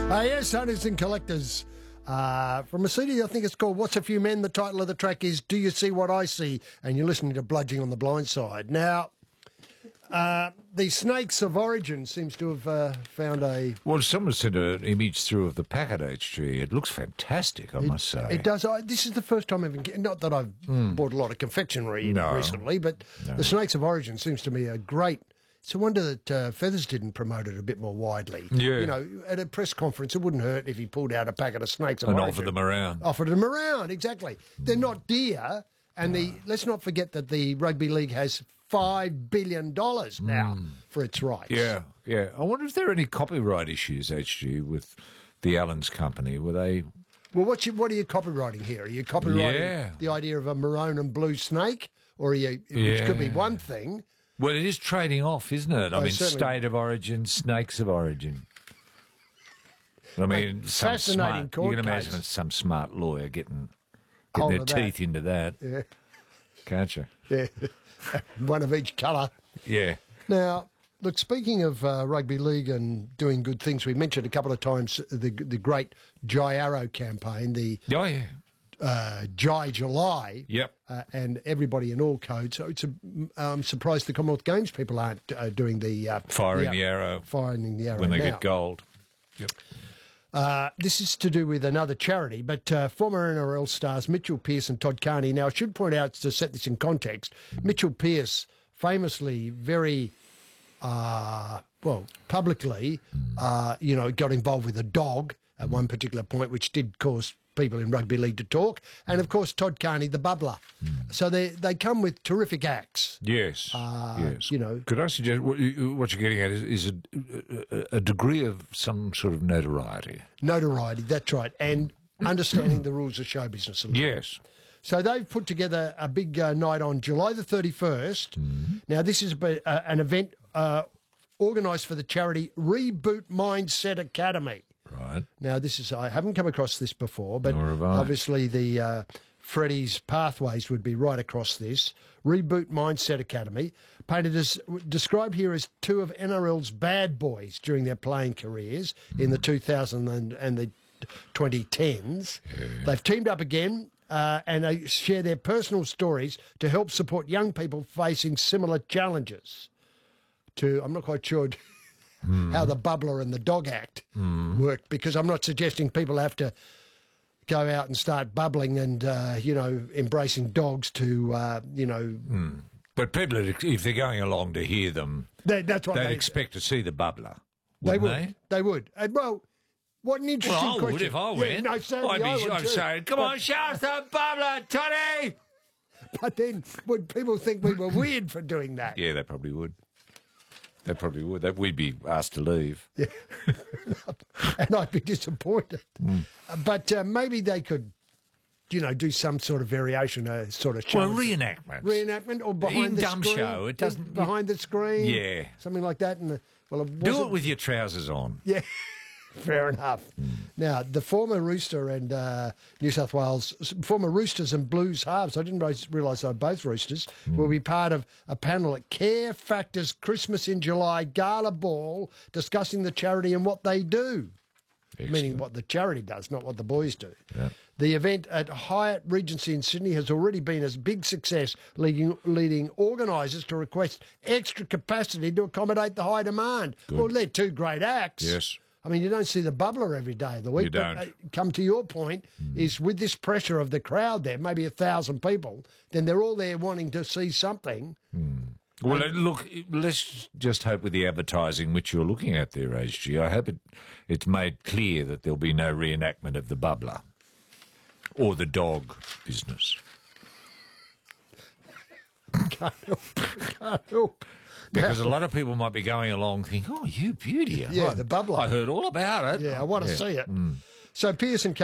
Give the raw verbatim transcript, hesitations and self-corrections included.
Uh, yes, hunters and collectors. Uh, from a C D, I think it's called What's a Few Men. The title of the track is Do You See What I See? And you're listening to Bludging on the Blind Side. Now, uh, the Snakes of Origin seems to have uh, found a... Well, someone sent an image through of the packet, H G. It looks fantastic, I it, must say. It does. I, this is the first time I've... Been, not that I've mm. bought a lot of confectionery no. recently, but no. the Snakes of Origin seems to be a great... It's a wonder that uh, Feathers didn't promote it a bit more widely. Yeah. You know, at a press conference, it wouldn't hurt if he pulled out a packet of Snakes of and Origin. offered them around. Offered them around, exactly. They're not dear, and no. the let's not forget that the Rugby League has five billion dollars now mm. for its rights. Yeah, yeah. I wonder if there are any copyright issues, H G, with the Allens Company. Were they... Well, what's your, what are you copywriting here? Are you copywriting yeah. the idea of a maroon and blue snake? Or are you, yeah. which could be one thing... Well, it is trading off, isn't it? I oh, mean, certainly. State of Origin, Snakes of Origin. I mean, some fascinating smart, you can case. imagine some smart lawyer getting, getting their teeth that. into that. Yeah. Can't you? Yeah. One of each colour. Yeah. Now, look, speaking of uh, rugby league and doing good things, we mentioned a couple of times the the great Jai Arrow campaign, the oh, yeah. uh, Jai July. Yep. Uh, and everybody in all codes. So it's a, I'm surprised the Commonwealth Games people aren't uh, doing the... Uh, firing the, the arrow. Firing the arrow when they now. get gold. Yep. Uh, this is to do with another charity, but uh, former N R L stars Mitchell Pearce and Todd Carney. Now, I should point out, to set this in context, Mitchell Pearce famously very, uh, well, publicly, uh, you know, got involved with a dog at one particular point, which did cause people in rugby league to talk. And, of course, Todd Carney, the bubbler. So they, they come with terrific acts. Yes, uh, yes. You know. Could I suggest, what, you, what you're getting at is, is a, a, a degree of some sort of notoriety. Notoriety, that's right. And understanding the rules of show business a little Yes. bit. So they've put together a big uh, night on July the thirty-first. Mm-hmm. Now, this is a, uh, an event uh, organised for the charity Reboot Mindset Academy. Right. Now, this is, I haven't come across this before, but Nor have I. obviously the uh, Freddie's pathways would be right across this. Reboot Mindset Academy, painted as, described here as two of N R L's bad boys during their playing careers mm. in the two thousands and, and the twenty tens. Yeah. They've teamed up again uh, and they share their personal stories to help support young people facing similar challenges. To, I'm not quite sure... Mm. how the bubbler and the dog act mm. worked, because I'm not suggesting people have to go out and start bubbling and, uh, you know, embracing dogs to, uh, you know... Mm. But people, if they're going along to hear them, they, that's what they'd they expect to see the bubbler, they would. they? They would. And, well, what an interesting well, I question. would if I went. Yeah, no, certainly I'd be I would I'd too. say, come but, on, show us the bubbler, Toddy! But then would people think we were weird for doing that? Yeah, they probably would. They probably would. That we'd be asked to leave. Yeah. And I'd be disappointed. Mm. Uh, but uh, maybe they could, you know, do some sort of variation, a sort of... Well, reenactment. Reenactment or behind In the dumb screen. show. It doesn't... Behind the screen. Yeah. Something like that. And the, well, it Do it with your trousers on. Yeah. Fair enough. Mm. Now, the former Rooster and uh, New South Wales, former Roosters and Blues halves, I didn't realise they were both Roosters, mm. will be part of a panel at Care Factors Christmas in July Gala Ball discussing the charity and what they do. Excellent. Meaning what the charity does, not what the boys do. Yeah. The event at Hyatt Regency in Sydney has already been a big success, leading, leading organisers to request extra capacity to accommodate the high demand. Good. Well, they're two great acts. Yes. I mean, you don't see the bubbler every day of the week. You don't. But, uh, come to your point, mm. is with this pressure of the crowd there, maybe a thousand people, then they're all there wanting to see something. Mm. Well, um, look, let's just hope with the advertising which you're looking at there, H G, I hope it, it's made clear that there'll be no reenactment of the bubbler or the dog business. Can't help. Can't help. Because a lot of people might be going along thinking, oh, you beauty. Yeah, I, the bubbler. I heard all about it. Yeah, I want to yeah. see it. Mm. So Pearce and